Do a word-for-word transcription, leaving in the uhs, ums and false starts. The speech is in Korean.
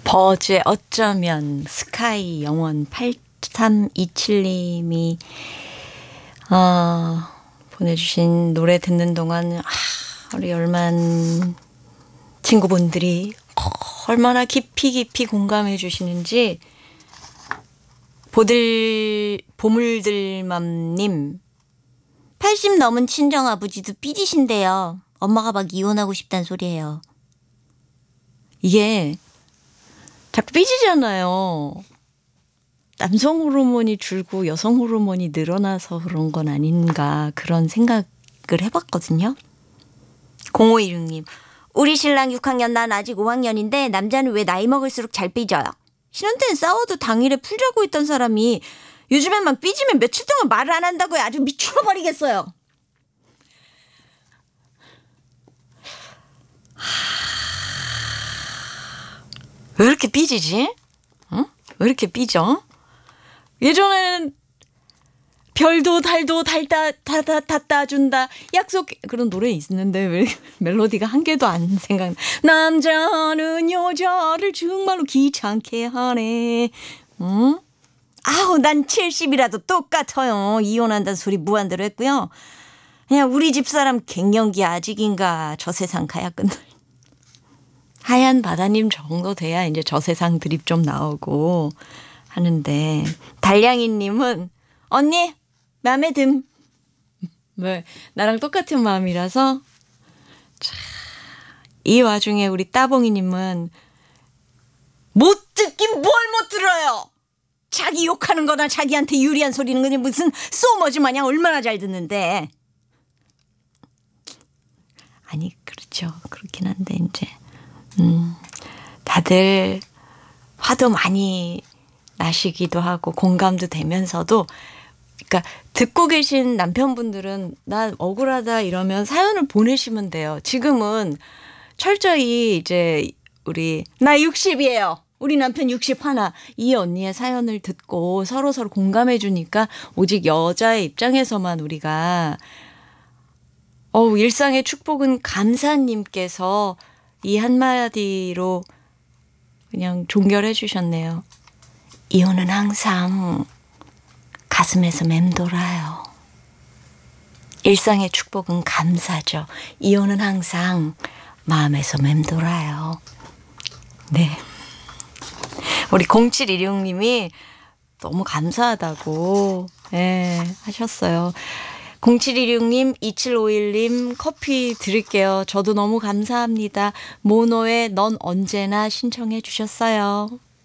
버즈의 어쩌면, 스카이 영원 팔삼이칠님이 어, 보내주신 노래 듣는 동안 아, 우리 열만 친구분들이 얼마나 깊이 깊이 공감해 주시는지. 보들 보물들맘님, 팔십 넘은 친정아버지도 삐지신데요. 엄마가 막 이혼하고 싶단 소리예요. 이게 자꾸 삐지잖아요. 남성 호르몬이 줄고 여성 호르몬이 늘어나서 그런 건 아닌가, 그런 생각을 해봤거든요. 공오이육님, 우리 신랑 육 학년, 난 아직 오 학년인데 남자는 왜 나이 먹을수록 잘 삐져요? 신혼 때는 싸워도 당일에 풀자고 있던 사람이 요즘에만 삐지면 며칠 동안 말을 안 한다고요. 아주 미쳐버리겠어요. 왜 이렇게 삐지지? 어? 왜 이렇게 삐져? 예전에는 별도 달도 달다 다다 닫다 준다 약속, 그런 노래 있는데 왜 멜로디가 한 개도 안 생각나. 남자는 여자를 정말로 귀찮게 하네. 응? 아우, 난 칠십이라도 똑같아요. 이혼한다는 소리 무한대로 했고요. 그냥 우리 집사람 갱년기 아직인가, 저 세상 가야 끝날. 하얀 바다님 정도 돼야 이제 저 세상 드립 좀 나오고 하는데, 달량이님은 언니 마음에 듦. 뭐 나랑 똑같은 마음이라서. 자, 이 와중에 우리 따봉이님은 못 듣긴 뭘 못 들어요. 자기 욕하는 거나 자기한테 유리한 소리는 그냥 무슨 소머지 마냥 얼마나 잘 듣는데. 아니 그렇죠, 그렇긴 한데 이제 음, 다들 화도 많이 나시기도 하고 공감도 되면서도, 그러니까 듣고 계신 남편분들은 나 억울하다 이러면 사연을 보내시면 돼요. 지금은 철저히 이제 우리 나 육십이에요. 우리 남편 육십일. 이 언니의 사연을 듣고 서로 서로 공감해 주니까 오직 여자의 입장에서만 우리가 어우, 일상의 축복은 감사님께서 이 한마디로 그냥 종결해 주셨네요. 이혼은 항상 가슴에서 맴돌아요. 일상의 축복은 감사죠. 이혼은 항상 마음에서 맴돌아요. 네. 우리 공칠일육님이 너무 감사하다고 네, 하셨어요. 공칠일육님, 이칠오일님 커피 드릴게요. 저도 너무 감사합니다. 모노의 넌 언제나 신청해 주셨어요.